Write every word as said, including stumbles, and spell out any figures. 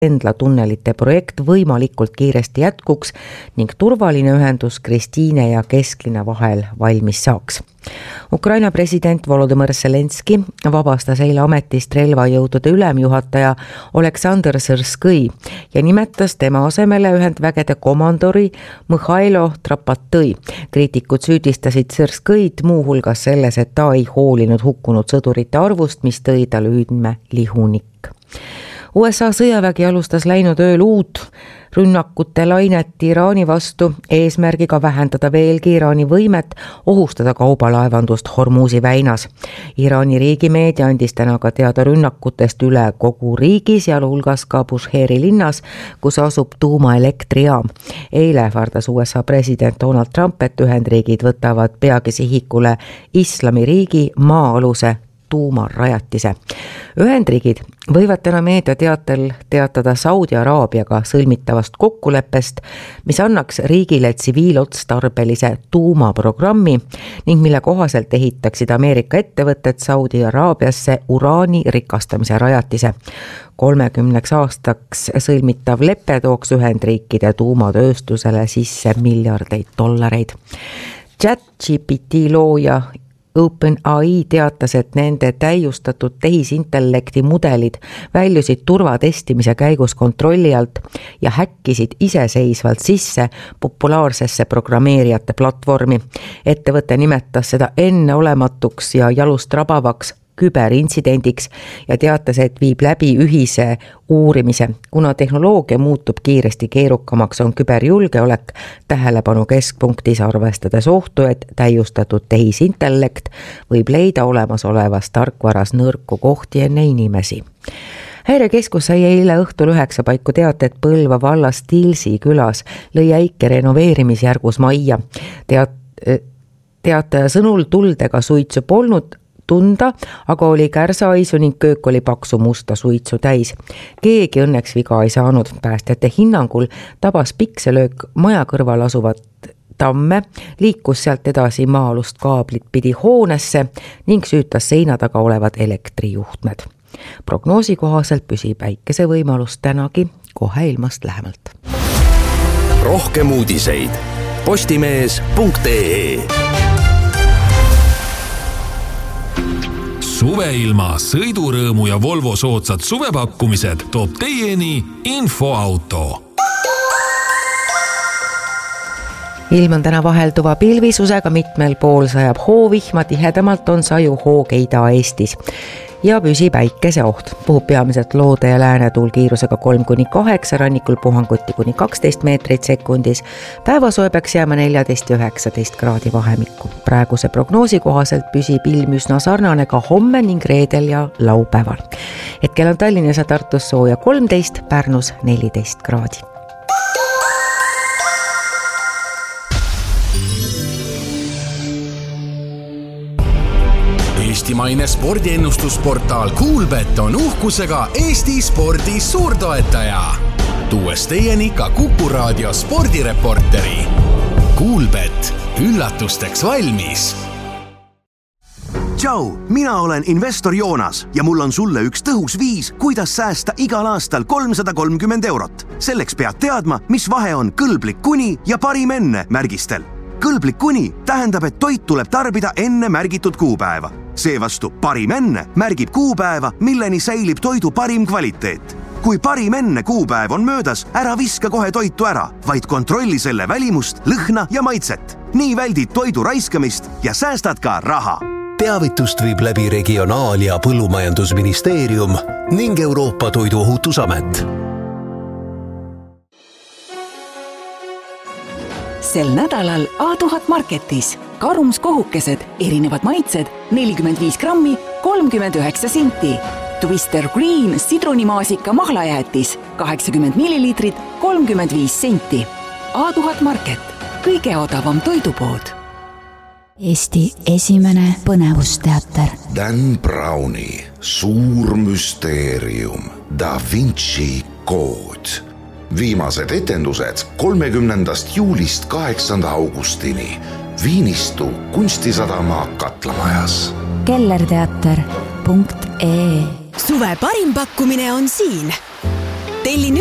Endla tunnelite projekt võimalikult kiiresti jätkuks ning turvaline ühendus Kristiine ja Kesklinna vahel valmis saaks. Ukraina president Volodõmõr Zelenski vabastas eile ametist relvajõudude ülemjuhataja Oleksandr Sõrskõi ja nimetas tema asemele ühendvägede komandori Mihhailo Trapatõi. Kriitikud süüdistasid Sõrskõid muuhulgas selles, et ta ei hoolinud hukkunud sõdurite arvust, mis tõi talle hüüdme lihunik. U S A sõjavägi alustas läinud ööl uut rünnakute lainet Iraani vastu eesmärgiga vähendada veelgi Iraani võimet ohustada kaubalaevandust Hormuzi väinas. Iraani riigimeedia andis täna ka teada rünnakutest üle kogu riigi, sealhulgas ka Busheeri linnas, kus asub tuumaelektrijaam. Eile ähvardas U S A president Donald Trump, et Ühendriigid võtavad peagi sihikule Islamiriigi maa-aluse tuumarajatise. Ühendriigid võivad täna meedia teatel teatada Saudi Araabiaga sõlmitavast kokkuleppest, mis annaks riigile tsiviilotstarbelise tuumaprogrammi ning mille kohaselt ehitaksid Ameerika ettevõtted Saudi Araabiasse uraani rikastamise rajatise. kolmekümneks aastaks sõlmitav lepe tooks Ühendriikide tuumatööstusele sisse miljardeid dollareid. ChatGPT looja OpenAI teatas, et nende täiustatud tehisintellekti mudelid väljusid turvatestimise käigus kontrolli alt ja häkkisid iseseisvalt sisse populaarsesse programmeerijate platvormi. Ettevõte nimetas seda enneolematuks ja jalust rabavaks küberintsidendiks ja teatas, et viib läbi ühise uurimise. Kuna tehnoloogia muutub kiiresti keerukamaks, on küberjulgeolek tähelepanu keskpunktis, arvestades ohtu, et täiustatud tehisintellekt võib leida olemasolevas tarkvaras nõrku kohti enne inimesi. Häirekeskus sai eile õhtul üheksa paiku teate, et Põlva vallas Tilsi külas lõi äike renoveerimisjärgus majja. Teat- teataja sõnul tuldega suitsu polnud tunda, aga oli kärsaisu ning köök oli paksu musta suitsu täis. Keegi õnneks viga ei saanud. Päästjate hinnangul tabas pikselöök maja kõrval asuvat tamme, liikus sealt edasi maa-alust kaablit pidi hoonesse ning süütas seina taga olevad elektrijuhtmed. Prognoosi kohaselt püsib äikese võimalus tänagi kohe ilmast lähemalt. Rohkem uudiseid postimees punkt ee. Suveilma, sõidurõõmu ja Volvo soodsad suvepakkumised toob teieni Infoauto. Ilm on täna vahelduva pilvisusega, mitmel pool sajab hoovihma, tihedamalt on saju hoog Ida-Eestis ja püsib äikese oht. Puhub peamiselt loode ja läänetuul kiirusega kolm kuni kaheksa, rannikul puhanguti kuni kaksteist meetrit sekundis. Päevasoe peaks jääma neljateist ja üheksateist kraadi vahemikku. Praeguse prognoosi kohaselt püsib ilm üsna sarnane ka homme ning reedel ja laupäeval. Hetkel on Tallinnas ja Tartus sooja kolmteist, Pärnus neliteist kraadi. Eestimaine spordiennustusportaal Kuulbet on uhkusega Eesti spordi suurtoetaja. Tuues teieni ka Kuku Raadio spordireporteri. Kuulbet, üllatusteks valmis. Tšau, mina olen investor Joonas ja mul on sulle üks tõhus viis, kuidas säästa igal aastal kolmsada kolmkümmend eurot. Selleks pead teadma, mis vahe on kõlblik kuni ja parim enne märgistel. Kõlblik kuni tähendab, et toit tuleb tarbida enne märgitud kuupäeva. Seevastu parim enne märgib kuupäeva, milleni säilib toidu parim kvaliteet. Kui parim enne kuupäev on möödas, ära viska kohe toitu ära, vaid kontrolli selle välimust, lõhna ja maitset. Nii väldid toidu raiskamist ja säästad ka raha. Teavitust viib läbi Regionaal- ja Põllumajandusministeerium ning Euroopa Toiduohutusamet. Sel nädalal A tuhat Marketis karumskohukesed, erinevad maitsed, nelikümmend viis grammi, kolmkümmend üheksa senti. Twister Green sidrunimaasika mahlajäätis, kaheksakümmend milliliitrit, kolmkümmend viis senti. A tuhat Market, kõige odavam toidupood. Eesti esimene põnevusteater. Dan Browni suur müsteerium, Da Vinci kood. Viimased etendused kolmekümnendast juulist kaheksanda augustini Viinistu kunstisadama Katlamajas. kellerteater punkt ee. Suve parim pakkumine on siin. telli